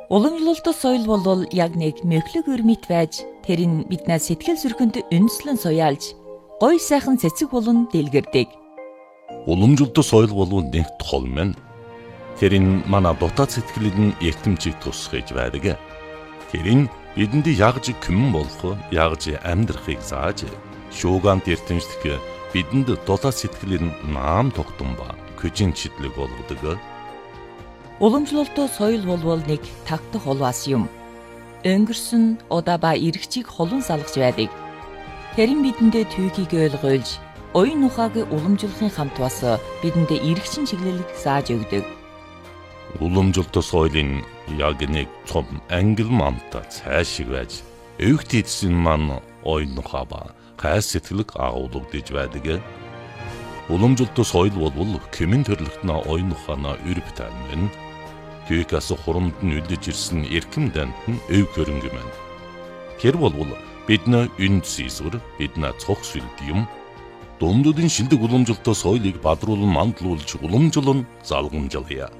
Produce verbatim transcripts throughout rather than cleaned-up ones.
Уламжлалт соёл бол яг нэг мөхлөг өрмөт байж тэр нь биднээс сэтгэл зүрхэнд үнслэн суяалж гой сайхан цэцэг болон дэлгэрдэг. Уламжлалт соёл бол нэг тол мэн. Тэр нь манай дотоод сэтгэлд нь эртэмчийг тусгаж байдаг. Тэр нь бидэнд ягж күмэн болох, ягж амьдрахыг зааж, шуугант эртэмжлэх бидэнд дотоод сэтгэлд наам тогтсон ба күжин чидлэг болгодог. Уламжлалт соёл бол нэг тагтах холвас юм. Өнгөрсөн удаа ба эргчийг холон салгаж байдаг. Тэр нь бидэндээ түүхийг ойлгуулж, оюун ухааг уламжлахын хамт бас бидэндээ эргчин чиглэлийг зааж өгдөг. Уламжлалт соёлын яг нэг том ангил мамта цаашиг байж, өвгт эдсэн маань оюун ухаа ба гай сэтгэлэг агуулгадж байдаг. Уламжлалт соёл бол кэмэн төрлөختнө оюун ухаанаа өрөвтөн мэн. Түүхээс хурамд нь үлдэж ирсэн эрхэм дант нь өв хөрөнгө мэн. Тэр бол бидний үнд зэсвэр, бидний цог сүлд юм. Дундуудын шилдэг уламжлалт соёлыг бадруулан мандлуулж уламжлан залгамжлая.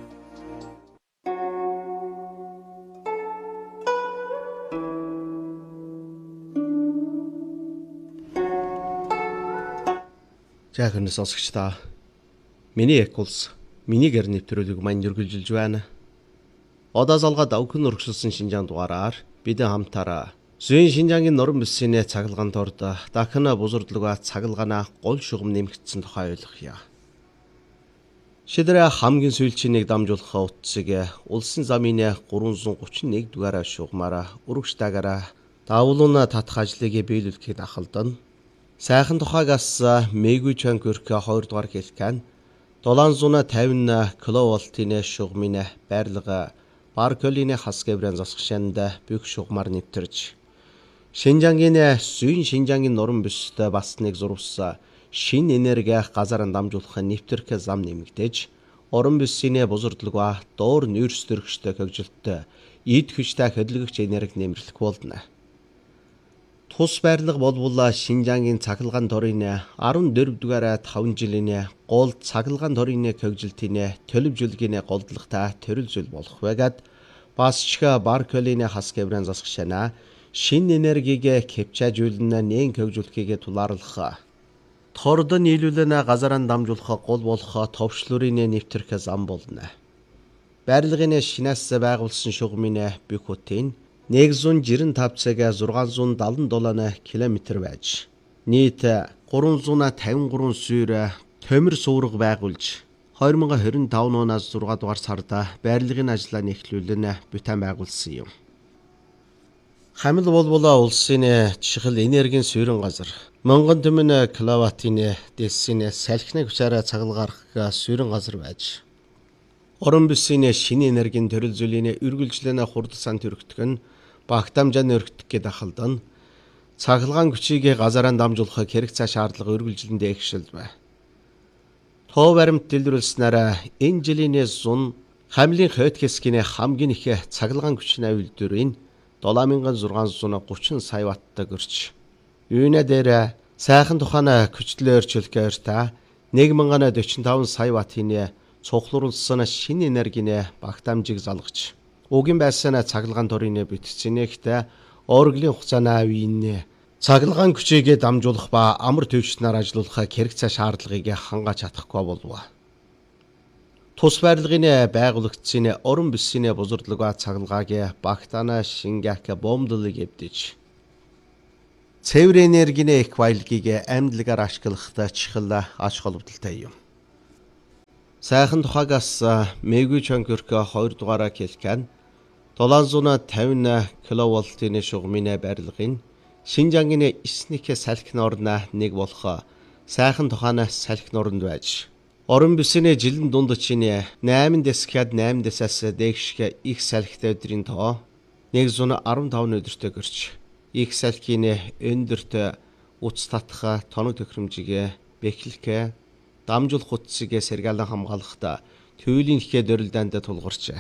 За хүмүүс сонсогчдаа миний экулс миний гэр нэвтрүүлэг маань үргэлжилж байна. Одоо залгаа давхин өргөсөлсөн Шинжаан дугаараар бид хамтаараа Зүйн Шинжаангийн нуран бүсийн цахилгаан дорд дахин бузардлага цахилгаанаа гол шугам нэмэгдсэн тухай ойлгоё. Шидрэ хамгийн сүүлчийн нэг дамжуулах утсыг улсын замын гурван гучин нэг дугаар шугамаараа өргөжтэйгаараа давлуун татах ажлыг биелүүлэхэд ахалдан. Сайхан тухайгаас мэгүү чанкөрк хоёр дугаар хэлхэн долоон тавин киловольтын шугамын байрлага Барколины хас гэврэн засгшанд бүх шугамар нэвтэрж Шинжаангийн Зүйн Шинжаангийн нуран бүстэй бас нэг зурвс шин энерги газараа дамжуулах нэвтрэх зам нэмэгдэж орон бүсийн бузардлага доор нүүрс төрөгчтэй хөгжилттэй эд хүчтэй хөдөлгөгч энерги нэмэрлэх болно. Тус байрлал болбол Шинжаангийн цахилгаан дорын арван дөрөв дугаар таван жилийн гол цахилгаан дорын хөгжилтийн төлөвлөгийн голдлагатай төрөл зүйл болох байгаад басчга Барколины хас гэврэн засгшана шин энергийг кэпчажүүлнэ нэн хөгжүүлэхийг тулаарлах. Тордон нийлүүлэн газараа дамжуулах гол болох товчлуурын нэвтрэх зам болно. Байрлагын шинээс байгуулсан шугамын бүх хотын нэг зуун жирэн тав цаг зургаан зуун далан долоон километр байж нийт гурван зуун тавин гурван суур төмөр суурга байгуулж хоёр мың хорин таван оноос зургаан дугаар сард байрлагын ажлаа нэхлүүлэн бүтээн байгуулсан юм. Хамил болболоо улсын чихэл энергийн суурин газар Монгол төмөн киловаттын дэсийн салхины хүчээр цагалгарах суурин газар байж орон бүсийн шинэ энергийн төрөл зүйлийн үргэлжлэн хурдсан төрөгдөх нь багтамжааны өргөдөх гээд ахалдан цахилгаан хүчийг газараа дамжуулах хэрэг цаа шаардлага үргэлжлэндээ ихшил бай. Тоо баримт дэлгэрүүлснээр энэ жилийн зун хамлын хойд хэсгийн хамгийн их цахилгаан хүчний авилдүрийн долоо мянган зургаан зуун гучин сая ватттай гөрч. Юунэ дээр сайхан тухайн хүчлээ өөрчлөх та нэг мянган дөрвөн таван сая ваттын цуглуулсан шинэ энергийн багтаамжийг залгаж угийн байсан цахилгаан дорын бүтцэнэгт орглын хугацааны авийн цахилгаан хүчийг дамжуулах ба амар төвчнөр ажиллуулах хэрэг цаа шаардлагыг хангаж чадахгүй болов. Тус байрлагын байгуулагчийн орон бүсийн бузардлага цахилгааг багтаана шингэх бомдлыг эвдэж цэвэр энергийн их баялагийг амьдлагаар ашиглахдаа чихэл ач холбогдолтой юм. Сайхан тухайгаас мэгүү чанкөрк хоёр дугаараа хэлхэн долоон зуун тавин киловольтын шугамын байрлагын Шинжаангийн эсник салхин орн нэг болох сайхан тухайн салхин орнд байж орон бүсийн жилийн дунд чинь найман дэсгэд найман дэсээс дэгшгэ их салхитай өдрийн тоо нэг зуун арван таван өдөртөө гэрч их салхины өндөрт утас татах тоног төхөөрөмжийг бэхлэхэ дамжуулах утсыг сэргаалan хамгаалахта төвлийн ихэ дөрөлдөнд тулгарч.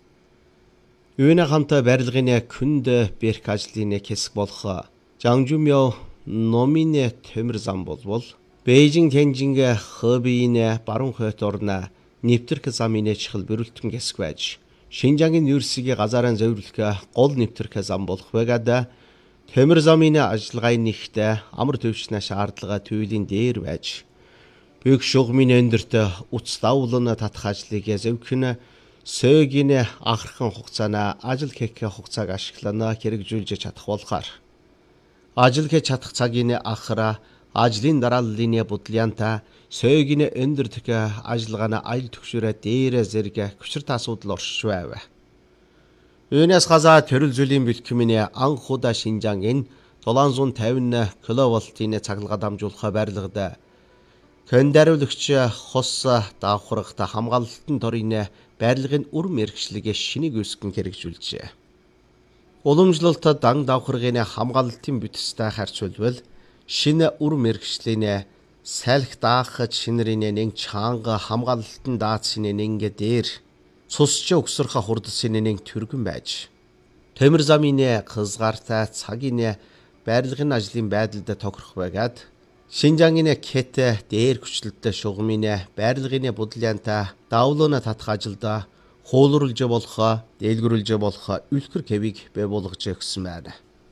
Юуна хамтаа барилгын күнд берх ажлын хэсэг болох Жангжумё номын төмөр зам болвол Бээжин Тянжинг Хэбийн баруун хойд орно нэвтрэх замын чихэл бөрөлтөн хэсэг байж Шинжангийн ерсгийн газарын зөвлөх гол нэвтрэх зам болох байгаад Төмөр замын ажиллагааны нэгтээ амар төвчнээ шаардлага төвлийн дээр байж бүх шугмын өндөрт утас давлын татах ажлыг зөвхөн сөгийн анхаархан хугацаана ажил хийх хугацааг ашиглана хэрэгжүүлж чадах болохоор ажил хийж чадах цагийн анхаараа ажлын дарааллын бодлоянта сөгийн өндөр төх ажиллагааны айл төгшөрөө дээр зэрэг хүчрт асуудал оршиж байв. Үүнээс газаа төрөл зүйлийн бэлтгэмийн анх удаа Шинжангийн долоон зуун тавин киловольтын цахилгаан дамжуулах барилгад кондариулагч хос давхрагт хамгаалалтын торын барилгын үр мэргэжлийг шинийг үүсгэн хэрэгжүүлжээ. Уламжлалт дан давхрагын хамгаалалтын бүтцтэй харьцуулбал шинэ үр мэргэжлийн салхи даах шинэрийн нэг чанга хамгаалалтын даацны нэг дээр цусч өгсөрхө хурдсын нэг түргэн байж Төмөр замын хязгаартай цагийн барилгын ажлын байдалд тохирох байгаад Шинжангийн кет дээр хүчлэлтэй шугамын барилгын бодлоянта давлын татах ажилда хуулруулж болох, дэлгэрүүлж болох үлгэр кэвиг бий болгож өгсөн байна.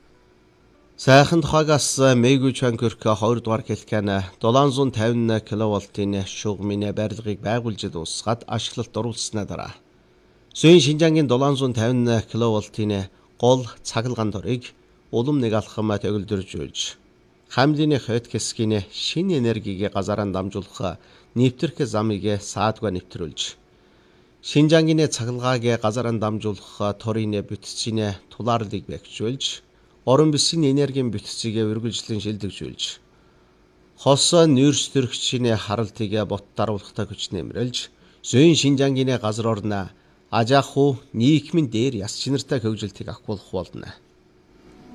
Сайхан тухайгаас Мэгүү Чанкерк хоёр дугаар хэлкэн долоон зуун тавин киловольтын шугамын барилгыг байгуулж дуусгаад ашиглалт оруулснаа дараа Зүйн Шинжангийн долоон зуун тавин киловольтын гол цахилгаан торыг улам нэг алхам төгөлдөржүүлж хамлын хойд хэсгийн шинэ энергийг газараа дамжуулах нэвтрэх замыг саадгүй нэвтрүүлж Шинжангийн цахилгааг газараа дамжуулах торын бүтцийн тулаарлыг бэхжүүлж орон бисийн энергийн бүтцийг үргэлжлэн шилжүүлж хос нүүрс төрөгчийн харалтыг бот даруулахтай хүч нэмрэлж Зүйн Шинжангийн газар орно ажааху нийгмийн дээр яс чинартай хөгжилтийг авах болно.